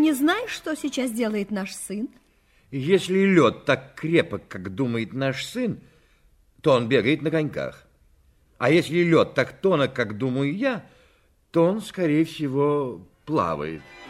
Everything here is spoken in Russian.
не знаешь, что сейчас делает наш сын? Если лед так крепок, как думает наш сын, то он бегает на коньках. А если лед так тонок, как думаю я, то он, скорее всего, плавает.